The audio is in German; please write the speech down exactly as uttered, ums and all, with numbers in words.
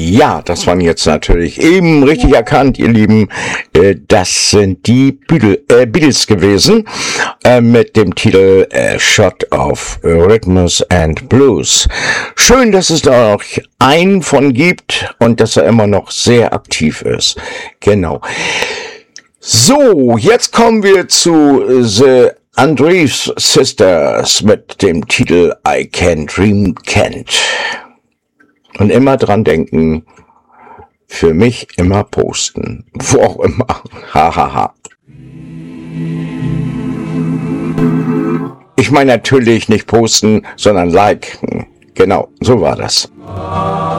Ja, das waren jetzt natürlich eben richtig erkannt, ihr Lieben. Äh, das sind die Beatles, äh, Beatles gewesen äh, mit dem Titel äh, Shot of Rhythms and Blues. Schön, dass es da noch einen von gibt und dass er immer noch sehr aktiv ist. Genau. So, jetzt kommen wir zu The Andrews Sisters mit dem Titel I Can Dream Can't. Und immer dran denken, für mich immer posten. Wo auch immer. Hahaha. Ha, ha. Ich meine natürlich nicht posten, sondern liken. Genau, so war das.